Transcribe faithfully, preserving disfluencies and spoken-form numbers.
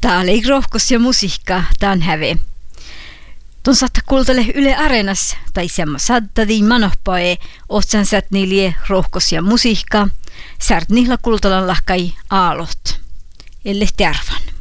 Täällä ei rohkos ja musiikka tämän häve. Tuon saattaa kuultele Yle Areenas tai semmo sattadi manohpae otsan sät niille rohkos ja musiikka. Särt niillä kultalan lahkai aalot. Elle tervan.